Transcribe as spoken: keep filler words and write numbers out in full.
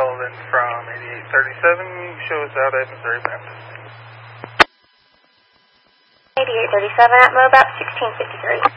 Sullivan from eighty-eight thirty-seven. Show us out at Missouri Baptist. eighty-eight thirty-seven at Mo Baptist sixteen fifty-three.